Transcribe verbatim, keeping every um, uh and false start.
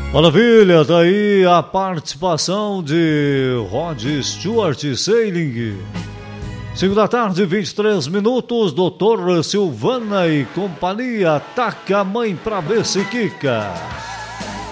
Maravilha, daí a participação de Rod Stewart Sailing. cinco da tarde, vinte e três minutos, doutor Silvana e companhia, taca a mãe pra ver se quica.